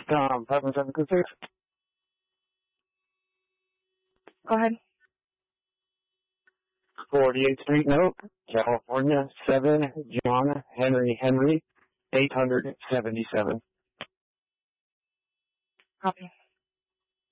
Tom, 5726. Go ahead. 48th Street Note, California, 7, John Henry, 877. Copy.